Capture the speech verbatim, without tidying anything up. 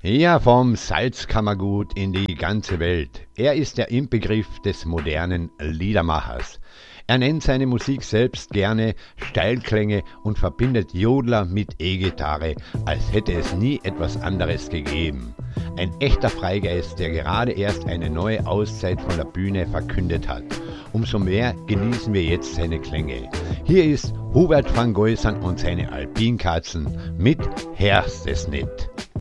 Ja, vom Salzkammergut in die ganze Welt. Er ist der Inbegriff des modernen Liedermachers. Er nennt seine Musik selbst gerne Steilklänge und verbindet Jodler mit E-Gitarre, als hätte es nie etwas anderes gegeben. Ein echter Freigeist, der gerade erst eine neue Auszeit von der Bühne verkündet hat. Umso mehr genießen wir jetzt seine Klänge. Hier ist Hubert van Geusern und seine Alpinkatzen mit Herst es nit.